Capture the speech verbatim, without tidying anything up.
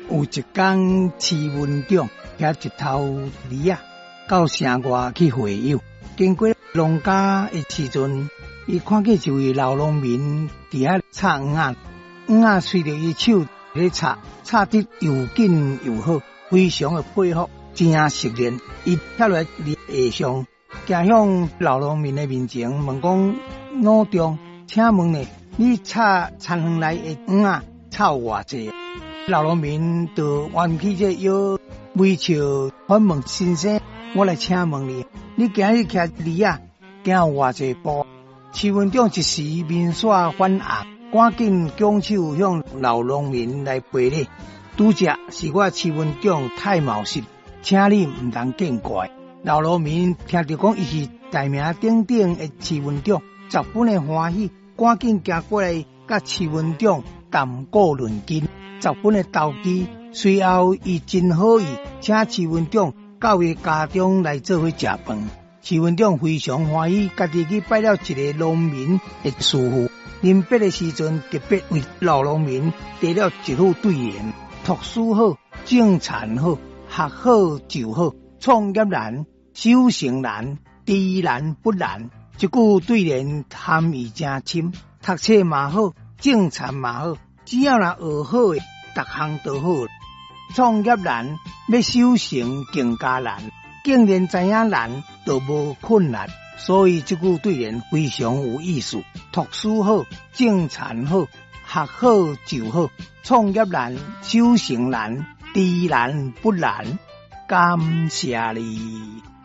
有一天，徐文长携一头梨啊到城外去会友，经过农家的时阵，伊看见一位老农民伫遐插黄啊，黄啊随着伊手咧插，插得又紧又好，非常的配合，真熟练。伊跳来伫下上，行向老农民的面前，问讲：老中，请问呢，你插田园内的黄啊插有偌济？老农民就弯起这腰，微笑反问先生：我来请问你，你今日徛梨啊，行有偌济步？徐文长一时面煞反红，赶紧拱手向老农民来赔礼。拄则是我徐文长太冒失，请你唔通见怪。老农民听到讲伊是大名鼎鼎的徐文长，十分的欢喜，赶紧行过来甲徐文长谈古论今，十分的投机。随后伊真好意，请徐文长到伊家中来做伙食饭。徐文长非常欢喜，家己去拜了一个农民的师傅。临别的时阵，特别为老农民提了一副对联：读书好，种田好，学好就好，创业难，修行难，知难不难。这句对联含义真深，读册嘛好，种田嘛好，只要若学好的，逐项都好。创业难，要修行更加难。竟然知影难，就无困难，所以这句对联非常有意思。读书好，种田好，学好就好，创业难，修行难，知难不难。感谢你。